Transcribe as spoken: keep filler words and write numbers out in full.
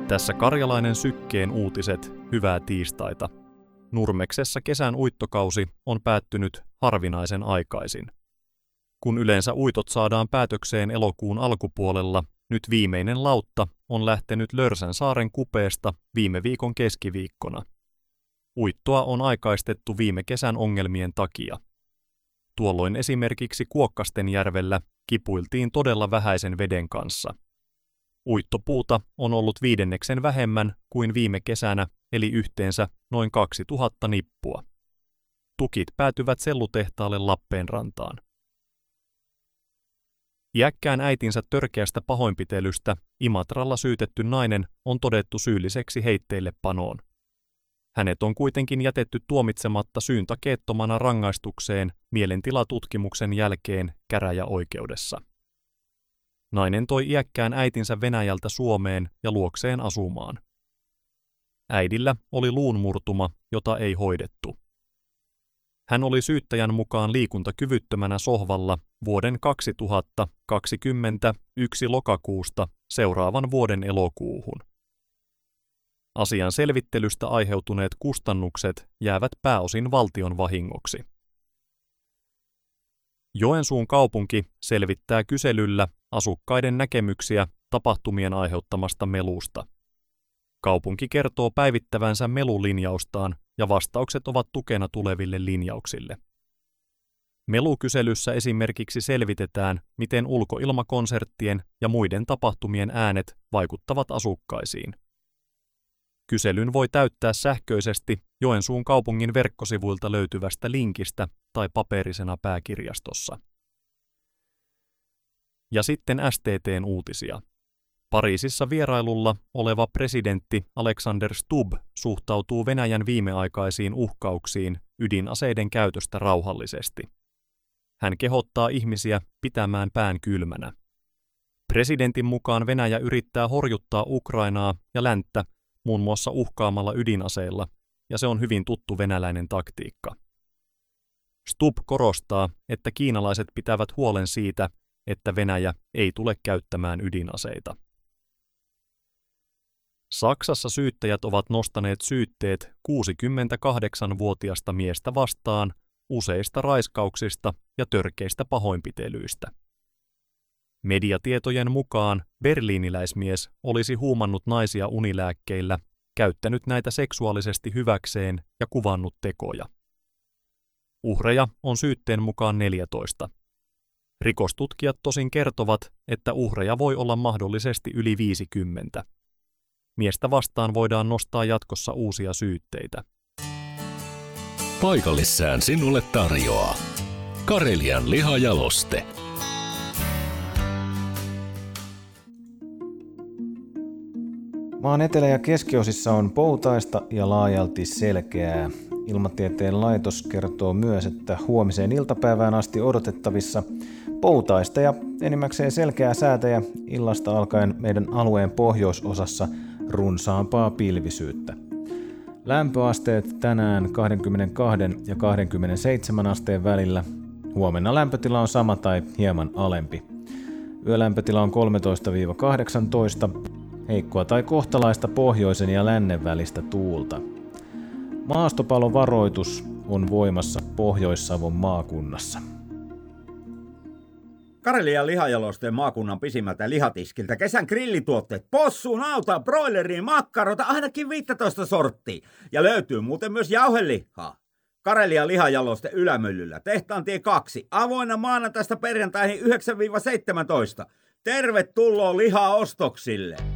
Tässä Karjalainen Sykkeen uutiset, hyvää tiistaita. Nurmeksessa kesän uittokausi on päättynyt harvinaisen aikaisin. Kun yleensä uitot saadaan päätökseen elokuun alkupuolella, nyt viimeinen lautta on lähtenyt Lörsän saaren kupeesta viime viikon keskiviikkona. Uittoa on aikaistettu viime kesän ongelmien takia. Tuolloin esimerkiksi Kuokkastenjärvellä kipuiltiin todella vähäisen veden kanssa. Uittopuuta on ollut viidenneksen vähemmän kuin viime kesänä, eli yhteensä noin kaksituhatta nippua. Tukit päätyvät sellutehtaalle Lappeenrantaan. Iäkkään äitinsä törkeästä pahoinpitelystä Imatralla syytetty nainen on todettu syylliseksi heitteillepanoon. Hänet on kuitenkin jätetty tuomitsematta syyntakeettomana rangaistukseen mielentilatutkimuksen jälkeen käräjäoikeudessa. Nainen toi iäkkään äitinsä Venäjältä Suomeen ja luokseen asumaan. Äidillä oli luunmurtuma, jota ei hoidettu. Hän oli syyttäjän mukaan liikuntakyvyttömänä sohvalla vuoden kaksituhattakaksikymmentäyksi lokakuusta seuraavan vuoden elokuuhun. Asian selvittelystä aiheutuneet kustannukset jäävät pääosin valtion vahingoksi. Joensuun kaupunki selvittää kyselyllä asukkaiden näkemyksiä tapahtumien aiheuttamasta melusta. Kaupunki kertoo päivittävänsä melulinjaustaan ja vastaukset ovat tukena tuleville linjauksille. Melukyselyssä esimerkiksi selvitetään, miten ulkoilmakonserttien ja muiden tapahtumien äänet vaikuttavat asukkaisiin. Kyselyn voi täyttää sähköisesti Joensuun kaupungin verkkosivuilta löytyvästä linkistä tai paperisena pääkirjastossa. Ja sitten S T T:n uutisia. Pariisissa vierailulla oleva presidentti Alexander Stubb suhtautuu Venäjän viimeaikaisiin uhkauksiin ydinaseiden käytöstä rauhallisesti. Hän kehottaa ihmisiä pitämään pään kylmänä. Presidentin mukaan Venäjä yrittää horjuttaa Ukrainaa ja länttä muun muassa uhkaamalla ydinaseilla, ja se on hyvin tuttu venäläinen taktiikka. Stubb korostaa, että kiinalaiset pitävät huolen siitä, että Venäjä ei tule käyttämään ydinaseita. Saksassa syyttäjät ovat nostaneet syytteet kuusikymmentäkahdeksanvuotiasta miestä vastaan useista raiskauksista ja törkeistä pahoinpitelyistä. Mediatietojen mukaan berliiniläismies olisi huumannut naisia unilääkkeillä, käyttänyt näitä seksuaalisesti hyväkseen ja kuvannut tekoja. Uhreja on syytteen mukaan neljätoista. Rikostutkijat tosin kertovat, että uhreja voi olla mahdollisesti yli viisikymmentä. Miestä vastaan voidaan nostaa jatkossa uusia syytteitä. Paikallissään sinulle tarjoaa Karelian lihajaloste. Maan etelä- ja keskiosissa on poutaista ja laajalti selkeää. Ilmatieteen laitos kertoo myös, että huomiseen iltapäivään asti odotettavissa poutaista ja enimmäkseen selkeää säätä ja illasta alkaen meidän alueen pohjoisosassa runsaampaa pilvisyyttä. Lämpöasteet tänään kaksikymmentäkaksi ja kaksikymmentäseitsemän asteen välillä. Huomenna lämpötila on sama tai hieman alempi. Yölämpötila on kolmetoista kahdeksantoista, heikkoa tai kohtalaista pohjoisen ja lännen välistä tuulta. Maastopalovaroitus on voimassa Pohjois-Savon maakunnassa. Karelian lihajalosteen maakunnan pisimmältä lihatiskiltä kesän grillituotteet, possuun, nautaa, broileriin, makkarota, ainakin viisitoista sorttia. Ja löytyy muuten myös jauhelihaa. Karelian lihajaloste Ylämyllyllä, Tehtaantie kaksi, avoinna maanantaista perjantaihin yhdeksän seitsemäntoista. Tervetuloa lihaostoksille!